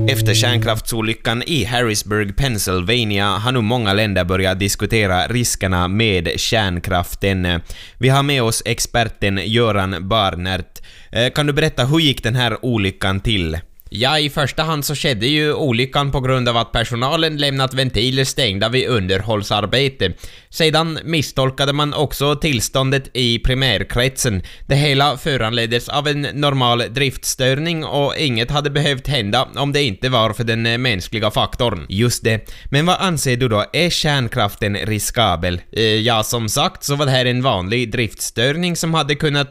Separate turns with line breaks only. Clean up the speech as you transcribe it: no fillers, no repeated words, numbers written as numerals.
Efter kärnkraftsolyckan i Harrisburg, Pennsylvania har nu många länder börjat diskutera riskerna med kärnkraften. Vi har med oss experten Göran Barnert. Kan du berätta, hur gick den här olyckan till?
Ja, i första hand så skedde ju olyckan på grund av att personalen lämnat ventiler stängda vid underhållsarbete. Sedan misstolkade man också tillståndet i primärkretsen. Det hela föranleddes av en normal driftstörning och inget hade behövt hända om det inte var för den mänskliga faktorn.
Just det. Men vad anser du då? Är kärnkraften riskabel?
Ja, som sagt så var det här en vanlig driftstörning som hade kunnat